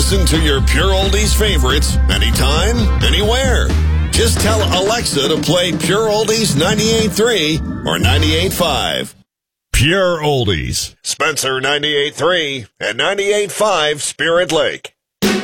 Listen to your Pure Oldies favorites anytime, anywhere. Just tell Alexa to play Pure Oldies 98.3 or 98.5. Pure Oldies. Spencer 98.3 and 98.5 Spirit Lake.